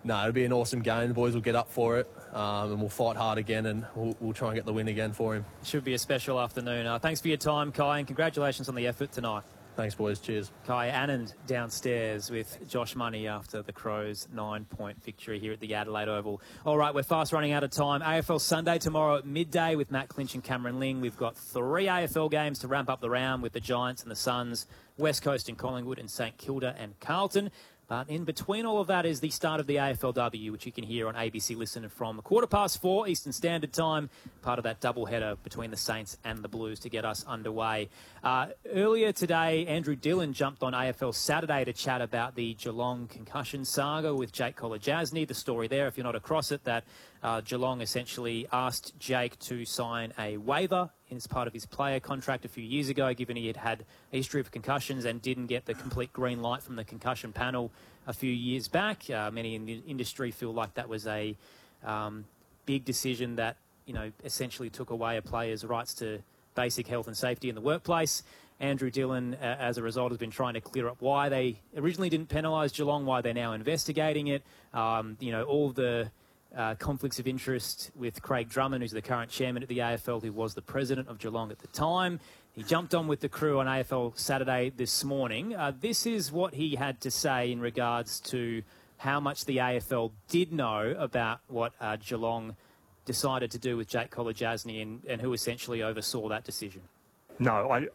No, it'll be an awesome game. The boys will get up for it, and we'll fight hard again, and we'll try and get the win again for him. Should be a special afternoon. Thanks for your time, Kai, and congratulations on the effort tonight. Thanks, boys. Cheers. Kai Anand downstairs with Josh Money after the Crows' 9-point victory here at the Adelaide Oval. All right, we're fast running out of time. AFL Sunday tomorrow at midday with Matt Clinch and Cameron Ling. We've got 3 AFL games to ramp up the round with the Giants and the Suns, West Coast and Collingwood, and St Kilda and Carlton. But in between all of that is the start of the AFLW, which you can hear on ABC Listen from 4:15 Eastern Standard Time, part of that doubleheader between the Saints and the Blues to get us underway. Earlier today, Andrew Dillon jumped on AFL Saturday to chat about the Geelong concussion saga with Jake Kolodjasny. The story there, if you're not across it, that Geelong essentially asked Jake to sign a waiver as part of his player contract a few years ago, given he had a history of concussions and didn't get the complete green light from the concussion panel a few years back. Many in the industry feel like that was a big decision that, essentially took away a player's rights to basic health and safety in the workplace. Andrew Dillon, as a result, has been trying to clear up why they originally didn't penalise Geelong, why they're now investigating it. All the conflicts of interest with Craig Drummond, who's the current chairman at the AFL, who was the president of Geelong at the time. He jumped on with the crew on AFL Saturday this morning. This is what he had to say in regards to how much the AFL did know about what Geelong decided to do with Jake Kolodjasny and who essentially oversaw that decision. No,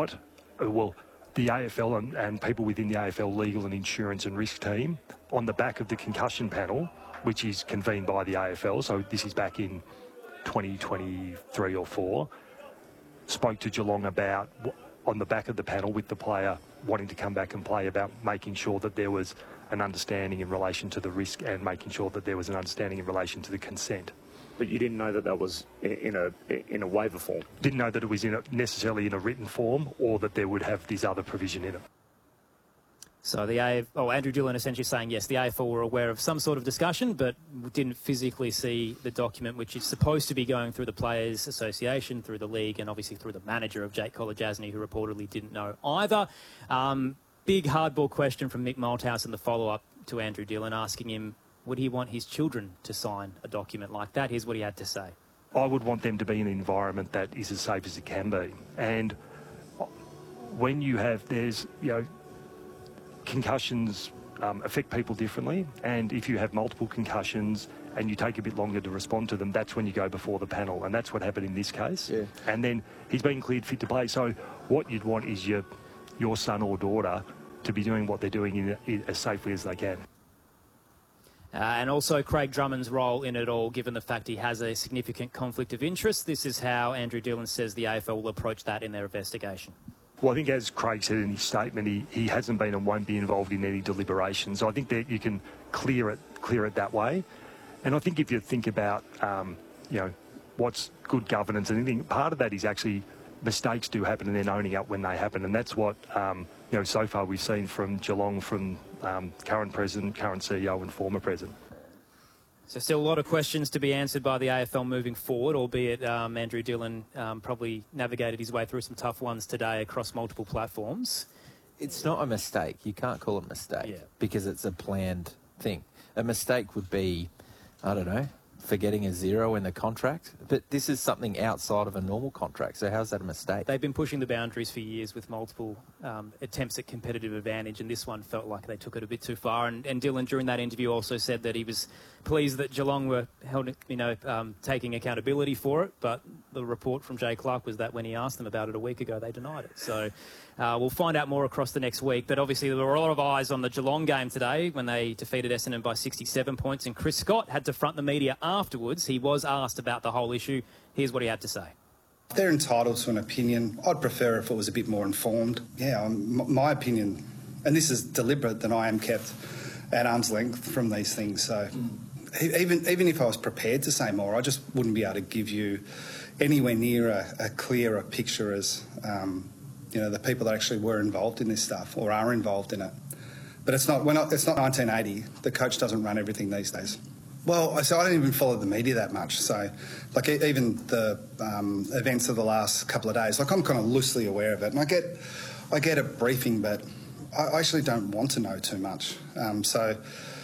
the AFL and people within the AFL legal and insurance and risk team, on the back of the concussion panel, which is convened by the AFL, so this is back in 2023 or 4, spoke to Geelong about, on the back of the panel with the player wanting to come back and play, about making sure that there was an understanding in relation to the risk and making sure that there was an understanding in relation to the consent. But you didn't know that that was in a waiver form? Didn't know that it was necessarily in a written form, or that there would have this other provision in it. So Andrew Dillon essentially saying, yes, the AFL were aware of some sort of discussion, but didn't physically see the document, which is supposed to be going through the Players Association, through the league, and obviously through the manager of Jake Kolodjasny, who reportedly didn't know either. Big hardball question from Mick Malthouse in the follow-up to Andrew Dillon, asking him, would he want his children to sign a document like that? Here's what he had to say. I would want them to be in an environment that is as safe as it can be. And when you have, concussions affect people differently, and if you have multiple concussions and you take a bit longer to respond to them, that's when you go before the panel, and that's what happened in this case. Yeah. And then he's been cleared fit to play. So what you'd want is your son or daughter to be doing what they're doing as safely as they can. And also Craig Drummond's role in it all, given the fact he has a significant conflict of interest. This is how Andrew Dillon says the AFL will approach that in their investigation. Well, I think, as Craig said in his statement, he hasn't been and won't be involved in any deliberations. So I think that you can clear it that way. And I think if you think about, what's good governance and anything, part of that is actually mistakes do happen and then owning up when they happen. And that's what, so far we've seen from Geelong, from current president, current CEO and former president. So still a lot of questions to be answered by the AFL moving forward, albeit Andrew Dillon probably navigated his way through some tough ones today across multiple platforms. It's not a mistake. You can't call it a mistake because it's a planned thing. A mistake would be, forgetting a zero in the contract. But this is something outside of a normal contract. So how's that a mistake? They've been pushing the boundaries for years with multiple attempts at competitive advantage, and this one felt like they took it a bit too far. And Dillon, during that interview, also said that he was pleased that Geelong were taking accountability for it. But the report from Jay Clark was that when he asked them about it a week ago, they denied it. So we'll find out more across the next week. But obviously there were a lot of eyes on the Geelong game today when they defeated Essendon by 67 points. And Chris Scott had to front the media afterwards. He was asked about the whole issue. Here's what he had to say. They're entitled to an opinion. I'd prefer if it was a bit more informed. Yeah, my opinion, and this is deliberate, that I am kept at arm's length from these things. So even if I was prepared to say more, I just wouldn't be able to give you anywhere near a clearer picture as the people that actually were involved in this stuff or are involved in it. But it's not 1980. The coach doesn't run everything these days. Well, so I don't even follow the media that much. So, even the events of the last couple of days, I'm kind of loosely aware of it. And I get a briefing, but I actually don't want to know too much. So